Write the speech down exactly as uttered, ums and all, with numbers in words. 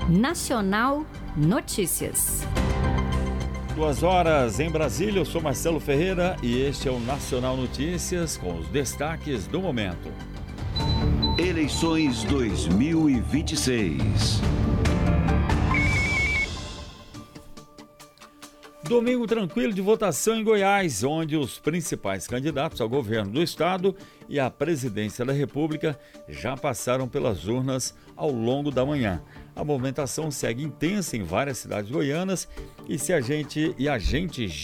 Nacional Notícias. Duas horas em Brasília, eu sou Marcelo Ferreira e este é o Nacional Notícias com os destaques do momento. Eleições dois mil e vinte e seis. Domingo tranquilo de votação em Goiás, onde os principais candidatos ao governo do estado e à presidência da República já passaram pelas urnas ao longo da manhã. A movimentação segue intensa em várias cidades goianas e se a gente e agentes